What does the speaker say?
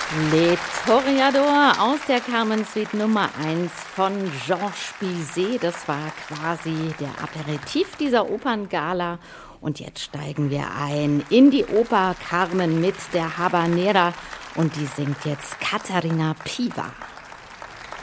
Le Toreador aus der Carmen-Suite Nummer 1 von Georges Bizet. Das war quasi der Aperitif dieser Operngala. Und jetzt steigen wir ein in die Oper Carmen mit der Habanera. Und die singt jetzt Katharina Piva.